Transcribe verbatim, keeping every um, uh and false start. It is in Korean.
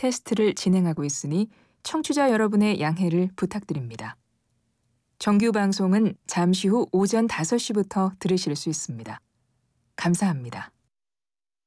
테스트를 진행하고 있으니 청취자 여러분의 양해를 부탁드립니다. 정규 방송은 잠시 후 오전 다섯 시부터 들으실 수 있습니다. 감사합니다.